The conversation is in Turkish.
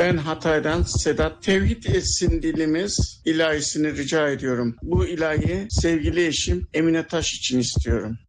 Ben Hatay'dan Sedat. Tevhid etsin dilimiz ilahisini rica ediyorum. Bu ilahi sevgili eşim Emine Taş için istiyorum.